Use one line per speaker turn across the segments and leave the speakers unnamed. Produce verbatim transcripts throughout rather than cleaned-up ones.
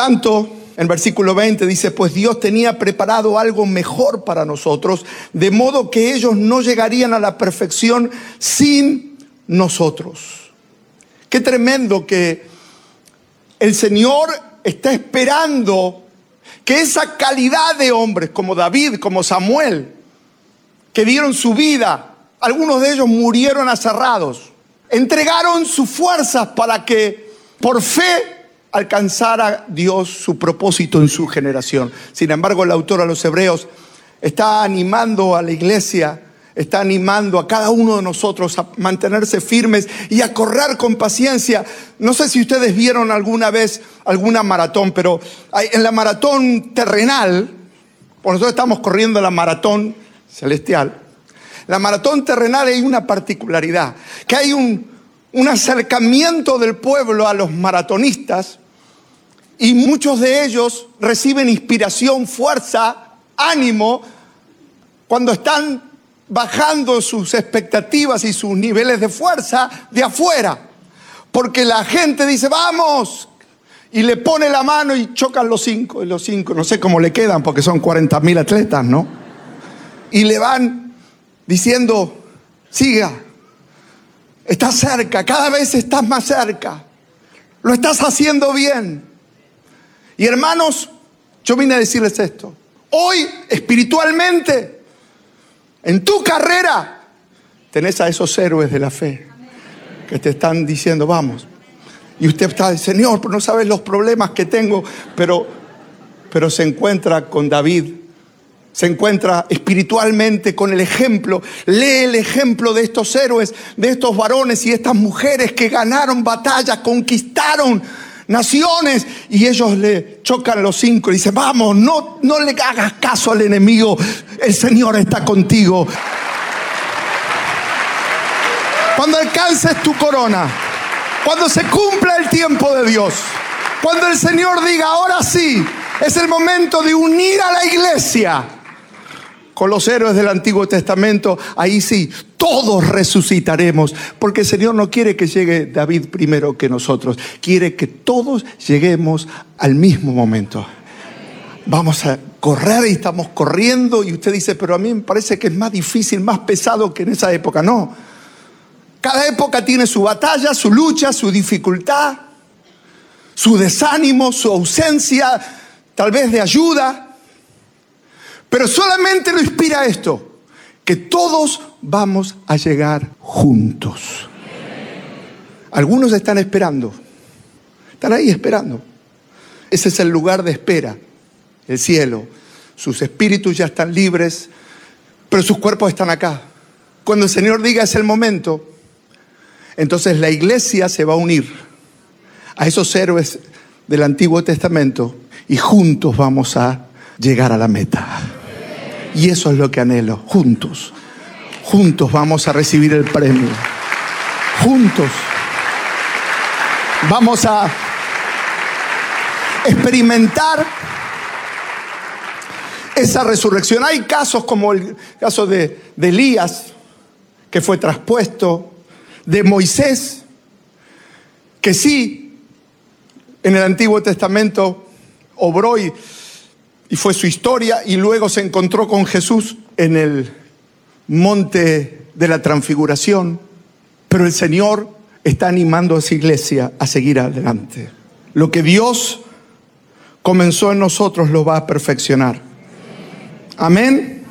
tanto, en versículo veinte dice, pues Dios tenía preparado algo mejor para nosotros, de modo que ellos no llegarían a la perfección sin nosotros. Qué tremendo que el Señor está esperando que esa calidad de hombres como David, como Samuel, que dieron su vida, algunos de ellos murieron aserrados, entregaron sus fuerzas para que por fe alcanzara Dios su propósito en su generación. Sin embargo, el autor a los Hebreos está animando a la iglesia, está animando a cada uno de nosotros a mantenerse firmes y a correr con paciencia. No sé si ustedes vieron alguna vez alguna maratón, pero en la maratón terrenal, por nosotros estamos corriendo la maratón celestial, la maratón terrenal hay una particularidad, que hay un, un acercamiento del pueblo a los maratonistas, y muchos de ellos reciben inspiración, fuerza, ánimo, cuando están bajando sus expectativas y sus niveles de fuerza de afuera. Porque la gente dice, vamos, y le pone la mano y chocan los cinco, y los cinco, no sé cómo le quedan, porque son cuarenta mil atletas, ¿no? Y le van diciendo, siga, estás cerca, cada vez estás más cerca, lo estás haciendo bien. Y hermanos, yo vine a decirles esto. Hoy, espiritualmente, en tu carrera, tenés a esos héroes de la fe que te están diciendo, vamos. Y usted está, Señor, pero no sabes los problemas que tengo. Pero, pero se encuentra con David. Se encuentra espiritualmente con el ejemplo. Lee el ejemplo de estos héroes, de estos varones y estas mujeres que ganaron batallas, conquistaron naciones, y ellos le chocan los cinco y dicen, vamos, no, no le hagas caso al enemigo, el Señor está contigo. Cuando alcances tu corona, cuando se cumpla el tiempo de Dios, cuando el Señor diga, ahora sí, es el momento de unir a la iglesia con los héroes del Antiguo Testamento, ahí sí, todos resucitaremos, porque el Señor no quiere que llegue David primero que nosotros, quiere que todos lleguemos al mismo momento. Vamos a correr y estamos corriendo, y usted dice, pero a mí me parece que es más difícil, más pesado que en esa época. No, cada época tiene su batalla, su lucha, su dificultad, su desánimo, su ausencia, tal vez de ayuda. Pero solamente lo inspira esto, que todos vamos a llegar juntos. Algunos están esperando, están ahí esperando. Ese es el lugar de espera, el cielo. Sus espíritus ya están libres, pero sus cuerpos están acá. Cuando el Señor diga es el momento, entonces la iglesia se va a unir a esos héroes del Antiguo Testamento y juntos vamos a llegar a la meta. Y eso es lo que anhelo, juntos. Juntos vamos a recibir el premio. Juntos vamos a experimentar esa resurrección. Hay casos como el caso de, de Elías, que fue traspuesto, de Moisés, que sí, en el Antiguo Testamento obró y Y fue su historia, y luego se encontró con Jesús en el monte de la transfiguración. Pero el Señor está animando a esa iglesia a seguir adelante. Lo que Dios comenzó en nosotros lo va a perfeccionar. Amén.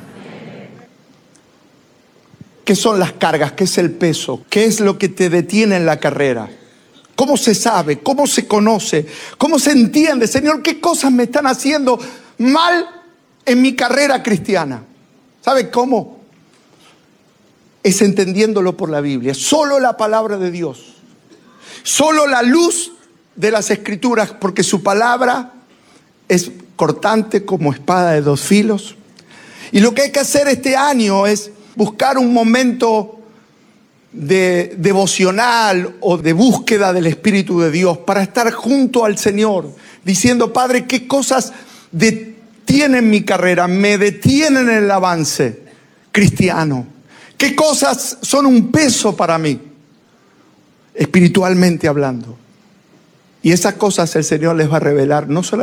¿Qué son las cargas? ¿Qué es el peso? ¿Qué es lo que te detiene en la carrera? ¿Cómo se sabe? ¿Cómo se conoce? ¿Cómo se entiende? Señor, ¿qué cosas me están haciendo mal en mi carrera cristiana? ¿Sabe cómo? Es entendiéndolo por la Biblia. Solo la palabra de Dios. Solo la luz de las Escrituras, porque su palabra es cortante como espada de dos filos. Y lo que hay que hacer este año es buscar un momento de devocional o de búsqueda del Espíritu de Dios para estar junto al Señor, diciendo, Padre, ¿qué cosas detienen mi carrera? Me detienen en el avance cristiano. ¿Qué cosas son un peso para mí, espiritualmente hablando? Y esas cosas el Señor les va a revelar, no solamente